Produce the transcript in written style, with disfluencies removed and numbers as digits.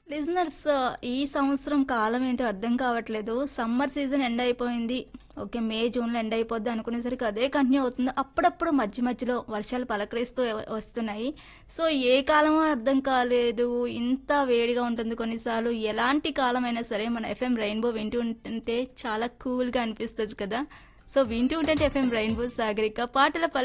Listeners ఈ సంవత్సరం కాలం ఏంటో అర్థం కావట్లేదు. సమ్మర్ సీజన్ ఎండ్ అయిపోయింది. ఓకే. మే, జూన్‌లో ఎండ్ అయిపోద్ది అనుకునేసరికి అదే కంటిన్యూ అవుతుంది. అప్పుడప్పుడు మధ్యలో వర్షాలు పలకరిస్తూ వస్తున్నాయి. సో, ఏ కాలమో అర్థం కాలేదు. ఇంత వేడిగా ఉంటుంది కొన్నిసార్లు. ఎలాంటి కాలమైనా సరే మన ఎఫ్ఎం రెయిన్బో వింటూ ఉంటుంటే చాలా కూల్‌గా అనిపిస్తది కదా! సో, వింటూ ఉంటంటే ఎఫ్ఎం రెయిన్బో సాగరిక పాటల